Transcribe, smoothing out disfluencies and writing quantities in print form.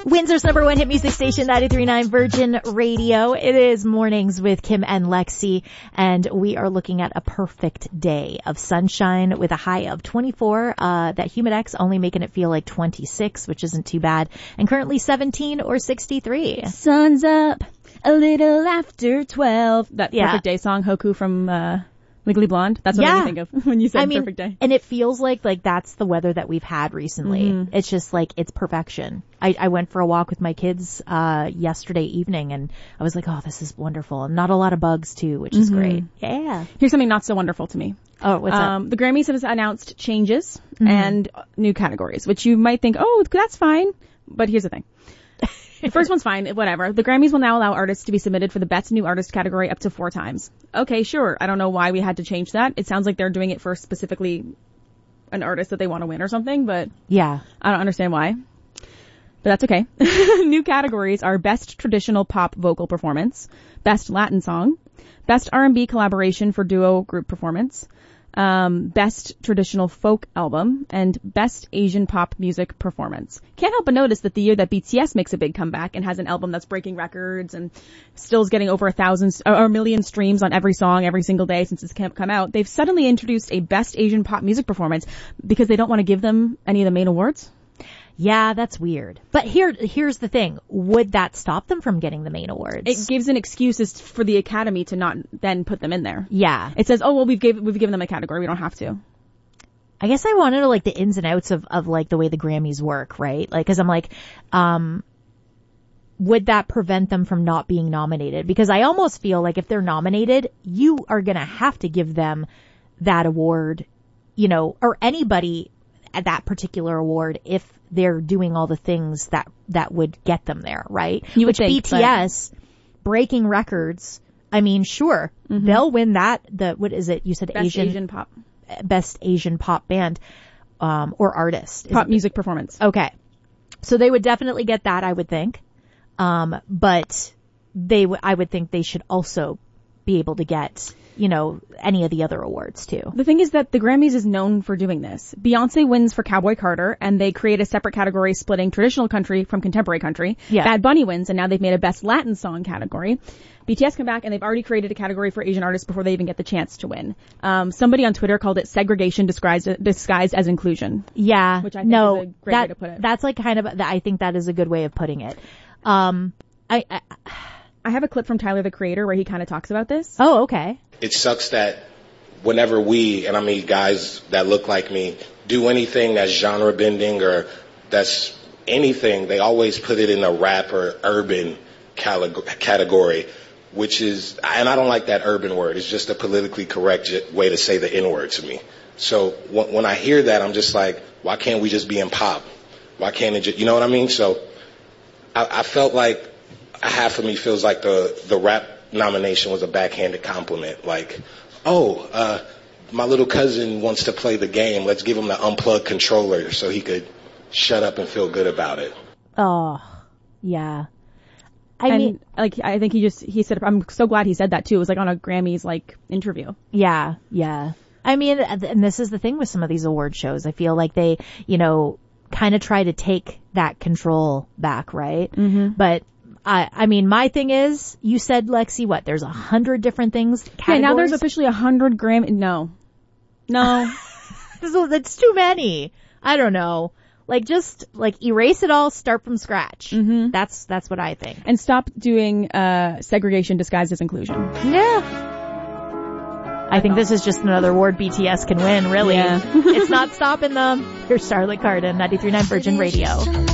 Windsor's number one hit music station, 93.9 Virgin Radio. It is Mornings with Kim and Lexi, and we are looking at a perfect day of sunshine with a high of 24. That Humidex only making it feel like 26, which isn't too bad, and currently 17 or 63. Sun's up a little after 12. That Perfect Day song, Hoku from Legally Blonde. That's what I think of when you say perfect day. And it feels like that's the weather that we've had recently. Mm-hmm. It's just like, it's perfection. I went for a walk with my kids, yesterday evening, and I was like, oh, this is wonderful. And not a lot of bugs too, which is great. Yeah. Here's something not so wonderful to me. Oh, what's up? The Grammys have announced changes and new categories, which you might think, oh, that's fine. But here's the thing. The first one's fine, whatever. The Grammys will now allow artists to be submitted for the Best New Artist category up to 4 times. Okay, sure. I don't know why we had to change that. It sounds like they're doing it for specifically an artist that they want to win or something, but yeah, I don't understand why. But that's okay. New categories are Best Traditional Pop Vocal Performance, Best Latin Song, Best R&B Collaboration for Duo Group Performance, Best Traditional Folk Album, and Best Asian Pop Music Performance. Can't help but notice that the year that BTS makes a big comeback and has an album that's breaking records and still is getting over 1,000 or 1 million streams on every song every single day since it's come out, they've suddenly introduced a Best Asian Pop Music Performance because they don't want to give them any of the main awards. Yeah, that's weird. But here's the thing. Would that stop them from getting the main awards? It gives an excuse for the Academy to not then put them in there. Yeah. It says, oh, well, we've given them a category. We don't have to. I guess I want to know, like, the ins and outs of like, the way the Grammys work, right? Like, cause I'm like, would that prevent them from not being nominated? Because I almost feel like if they're nominated, you are gonna have to give them that award, you know, or anybody at that particular award if they're doing all the things that would get them there, right? You would think, BTS breaking records. I mean, sure, they'll win that. What is it? You said Best Asian Pop. Best Asian Pop Band, or Artist. Pop Music Performance. Okay. So they would definitely get that, I would think. But I would think they should also be able to get, you know, any of the other awards too. The thing is that the Grammys is known for doing this. Beyonce wins for Cowboy Carter, and they create a separate category splitting traditional country from contemporary country. Yeah. Bad Bunny wins, and now they've made a Best Latin Song category. BTS come back, and they've already created a category for Asian artists before they even get the chance to win. Somebody on Twitter called it segregation disguised as inclusion. Yeah. Which I think is a great way to put it. That's like kind of, I think that is a good way of putting it. I have a clip from Tyler, the Creator, where he kind of talks about this. Oh, okay. It sucks that whenever we, and I mean guys that look like me, do anything that's genre bending or that's anything, they always put it in a rap or urban category, which is, and I don't like that urban word. It's just a politically correct way to say the N-word to me. So when I hear that, I'm just like, why can't we just be in pop? Why can't it just, you know what I mean? So I felt like half of me feels like the rap nomination was a backhanded compliment. Like, oh, my little cousin wants to play the game. Let's give him the unplugged controller so he could shut up and feel good about it. Oh, yeah. I mean, like, I think he said, I'm so glad he said that too. It was like on a Grammys, like, interview. Yeah, yeah. I mean, and this is the thing with some of these award shows. I feel like they, you know, kind of try to take that control back, right? Mm-hmm. But I mean, my thing is, you said, Lexi, what? There's 100 different things. Categories? Yeah, now there's officially 100 Grammy. No. That's too many. I don't know. Like, just, like, erase it all, start from scratch. Mm-hmm. That's what I think. And stop doing, segregation disguised as inclusion. Yeah. I think this is just another award BTS can win, really. Yeah. It's not stopping them. Here's Charlotte Cardin, 93.9 Virgin Radio.